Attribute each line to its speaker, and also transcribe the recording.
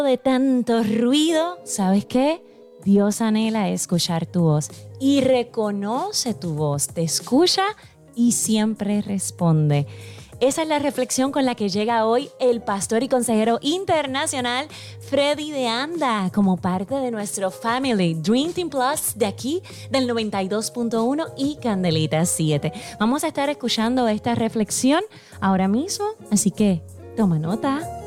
Speaker 1: De tanto ruido, ¿sabes qué? Dios anhela escuchar tu voz y reconoce tu voz, te escucha y siempre responde. Esa es la reflexión con la que llega hoy el pastor y consejero internacional Freddy de Anda como parte de nuestro Family Dream Team Plus de aquí del 92.1 y Candelita 7. Vamos a estar escuchando esta reflexión ahora mismo, así que toma nota.